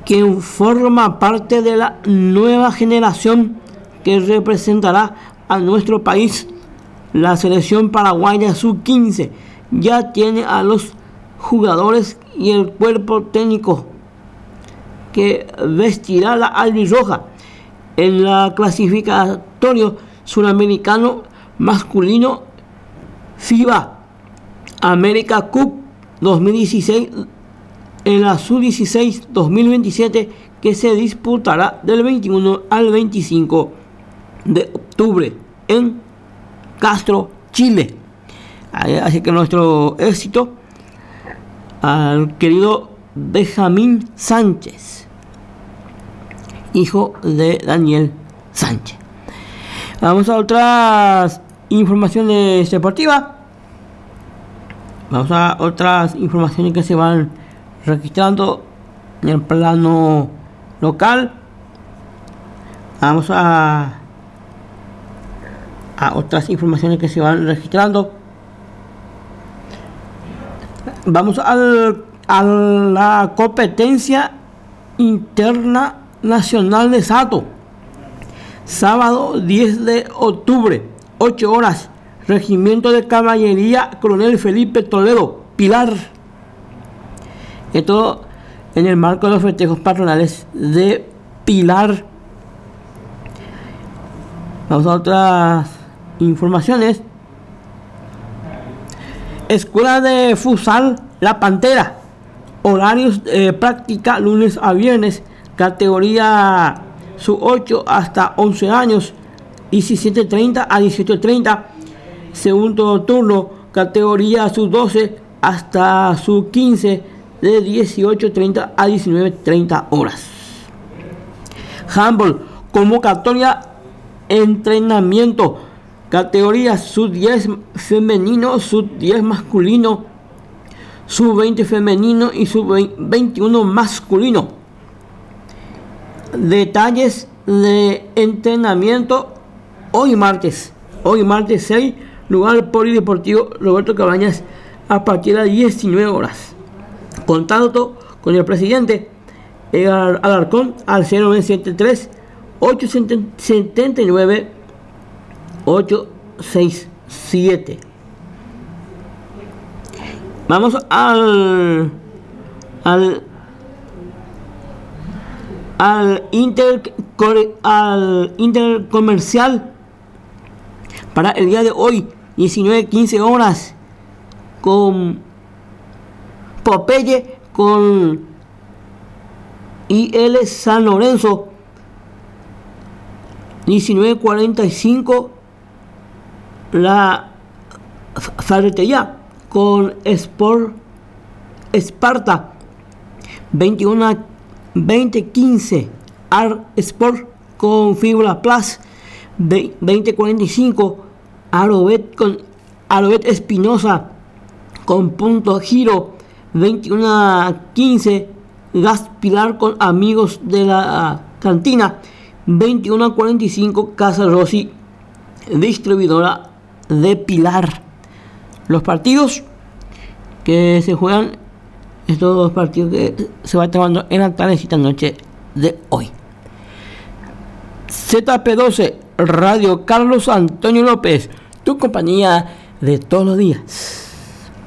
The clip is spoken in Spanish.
quien forma parte de la nueva generación que representará a nuestro país. La selección paraguaya sub-15 ya tiene a los jugadores y el cuerpo técnico que vestirá la albirroja en la clasificatorio sudamericano masculino FIBA America Cup 2016 en la sub-16 2027, que se disputará del 21 al 25 de octubre en Castro, Chile. Así que nuestro éxito al querido Benjamín Sánchez, hijo de Daniel Sánchez. Vamos a otras informaciones deportivas. Vamos a otras informaciones que se van registrando en el plano local. Vamos a otras informaciones que se van registrando. Vamos a la competencia interna nacional de Salto. Sábado 10 de octubre, 8 horas, Regimiento de Caballería Coronel Felipe Toledo, Pilar. Esto en el marco de los festejos patronales de Pilar. Vamos a otras informaciones. Escuela de Futsal La Pantera. Horarios de práctica lunes a viernes. Categoría sub-8 hasta 11 años. 17:30 a 18:30. Segundo turno. Categoría sub-12 hasta sub-15. De 18:30 a 19:30 horas. Handball. Convocatoria. Entrenamiento. Categorías sub-10 femenino, sub-10 masculino, sub-20 femenino y sub-21 masculino. Detalles de entrenamiento hoy martes 6, lugar polideportivo Roberto Cabañas, a partir de las 19 horas. Contacto con el presidente Edgar Alarcón al 0973 879 867. Vamos al intercomercial para el día de hoy, 19:15 horas, con Popeye, con IL San Lorenzo. 19:45 la ferretería con Sport Esparta. 20:15 Art Sport con Fibra Plus. 20:45 Arobet con Arobet Espinosa con Punto Giro. 21:15 Gas Pilar con Amigos de la Cantina. 21:45 Casa Rossi, distribuidora de Pilar. Los partidos que se juegan, estos dos partidos que se van tomando en la tardecita noche de hoy. ZP12 Radio Carlos Antonio López, tu compañía de todos los días.